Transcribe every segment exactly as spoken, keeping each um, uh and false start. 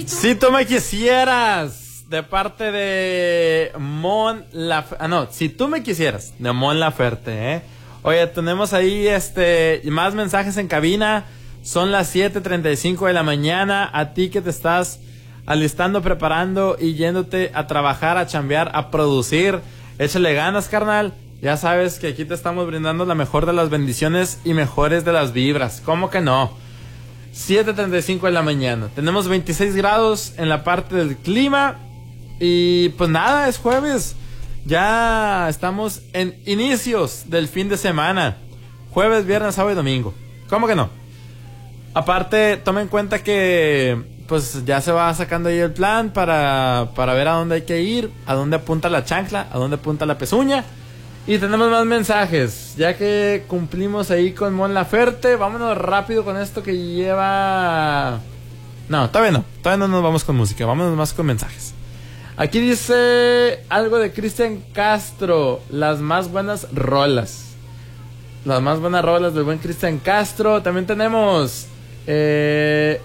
Si tú me quisieras, de parte de Mon Laferte. Ah, no, si tú me quisieras, de Mon Laferte, ¿eh? Oye, tenemos ahí este más mensajes en cabina. Son las siete treinta y cinco de la mañana. A ti que te estás alistando, preparando y yéndote a trabajar, a chambear, a producir. Échale ganas, carnal. Ya sabes que aquí te estamos brindando la mejor de las bendiciones y mejores de las vibras. ¿Cómo que no? siete treinta y cinco de la mañana. Tenemos veintiséis grados en la parte del clima. Y pues nada, es jueves. Ya estamos en inicios del fin de semana. Jueves, viernes, sábado y domingo. ¿Cómo que no? Aparte, toma en cuenta que pues ya se va sacando ahí el plan para, para ver a dónde hay que ir, a dónde apunta la chancla, a dónde apunta la pezuña. Y tenemos más mensajes. Ya que cumplimos ahí con Mon Laferte, vámonos rápido con esto que lleva... No, todavía no. Todavía no nos vamos con música. Vámonos más con mensajes. Aquí dice algo de Cristian Castro. Las más buenas rolas. Las más buenas rolas del buen Cristian Castro. También tenemos... Eh,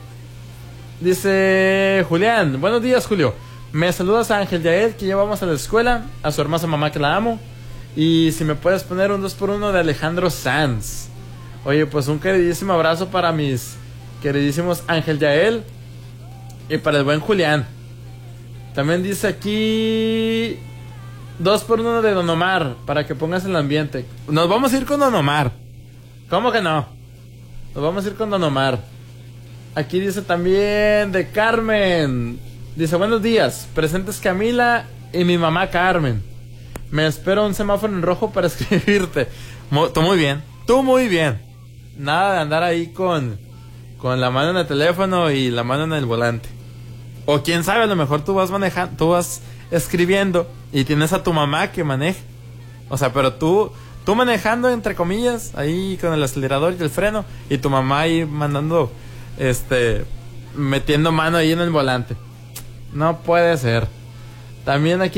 dice Julián. Buenos días, Julio. Me saludas a Ángel Yael, que llevamos a la escuela. A su hermosa mamá, que la amo. Y si me puedes poner un dos por uno de Alejandro Sanz. Oye, pues un queridísimo abrazo para mis queridísimos Ángel Yael y para el buen Julián. También dice aquí dos por uno de Don Omar, para que pongas el ambiente. Nos vamos a ir con Don Omar. ¿Cómo que no? Nos vamos a ir con Don Omar. Aquí dice también de Carmen. Dice, buenos días, presentes Camila y mi mamá Carmen. Me espero un semáforo en rojo para escribirte. Tú muy bien, tú muy bien. Nada de andar ahí con, con la mano en el teléfono y la mano en el volante. O quién sabe, a lo mejor tú vas manejando, tú vas escribiendo y tienes a tu mamá que maneje. O sea, pero tú, tú manejando entre comillas, ahí con el acelerador y el freno, y tu mamá ahí mandando, este, metiendo mano ahí en el volante. No puede ser. También aquí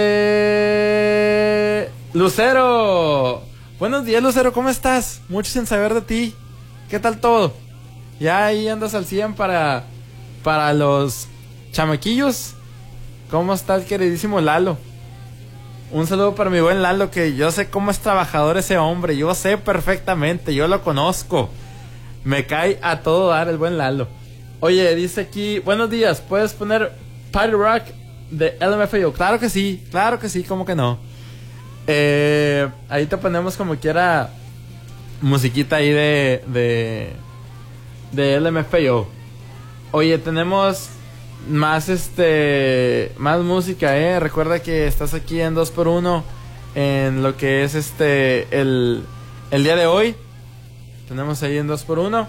dice Lucero. Buenos días, Lucero, ¿cómo estás? Mucho sin saber de ti. ¿Qué tal todo? Ya ahí andas al cien para Para los chamaquillos. ¿Cómo está el queridísimo Lalo? Un saludo para mi buen Lalo, que yo sé cómo es trabajador ese hombre. Yo sé perfectamente, yo lo conozco. Me cae a todo dar el buen Lalo. Oye, dice aquí, buenos días, ¿puedes poner Party Rock de L M F A O? Claro que sí, claro que sí, ¿cómo que no? Eh, ahí te ponemos como quiera musiquita ahí de de, de L M F A O. Oye, tenemos más este más música, eh. Recuerda que estás aquí en dos por uno en lo que es este el, el día de hoy. Tenemos ahí en dos por uno.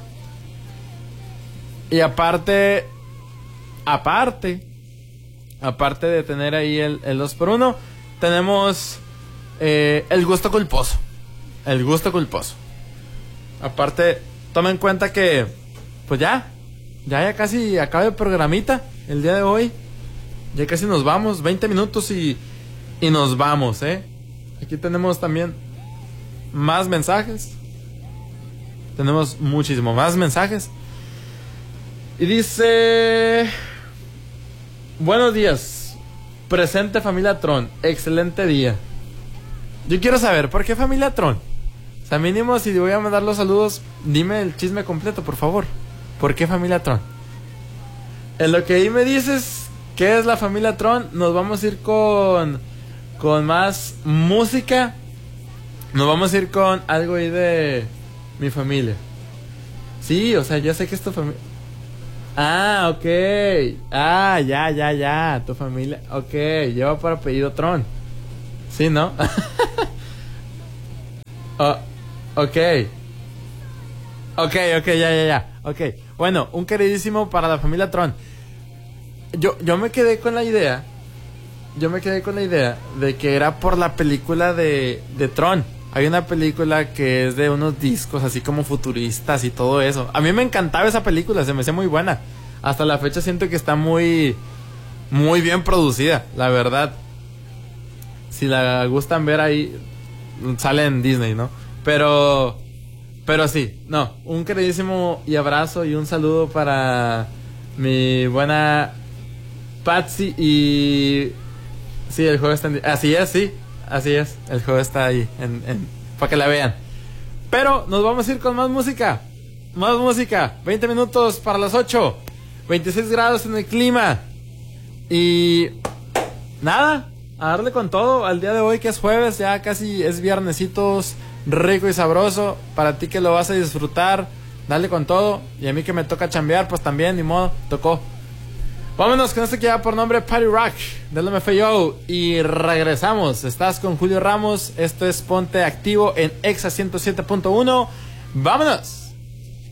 Y aparte aparte aparte de tener ahí el, el dos por uno, tenemos eh, el gusto culposo. El gusto culposo. Aparte, toma en cuenta que pues ya, ya ya casi acaba el programita el día de hoy. Ya casi nos vamos, veinte minutos y, y nos vamos, ¿eh? Aquí tenemos también más mensajes. Tenemos muchísimo más mensajes. Y dice... Buenos días, presente familia Tron, excelente día. Yo quiero saber, ¿por qué familia Tron? O sea, mínimo, si voy a mandar los saludos, dime el chisme completo, por favor. ¿Por qué familia Tron? En lo que ahí me dices qué es la familia Tron, nos vamos a ir con con más música. Nos vamos a ir con algo ahí de mi familia. Sí, o sea, yo sé que es tu familia. Ah, ok. Ah, ya, ya, ya. Tu familia. Ok, lleva por apellido Tron. Sí, ¿no? Oh, ok. Ok, ok, ya, ya, ya. Ok. Bueno, un queridísimo para la familia Tron. Yo, yo me quedé con la idea. Yo me quedé con la idea de que era por la película de, de Tron. Hay una película que es de unos discos así como futuristas y todo eso. A mí me encantaba esa película, se me hacía muy buena. Hasta la fecha siento que está muy, muy bien producida, la verdad. Si la gustan ver ahí, sale en Disney, ¿no? Pero, pero sí, no. Un queridísimo y abrazo y un saludo para mi buena Patsy y... Sí, el juego está en... Así es, sí. Así es. El juego está ahí. En, en... Para que la vean. Pero nos vamos a ir con más música. Más música. veinte minutos para las ocho. veintiséis grados en el clima. Y... Nada. A darle con todo al día de hoy, que es jueves. Ya casi es viernesitos rico y sabroso. Para ti que lo vas a disfrutar, dale con todo. Y a mí que me toca chambear, pues también, ni modo, tocó. Vámonos con esto que lleva por nombre Party Rock del M F O. Y regresamos. Estás con Julio Ramos. Esto es Ponte Activo en Exa ciento siete punto uno. Vámonos.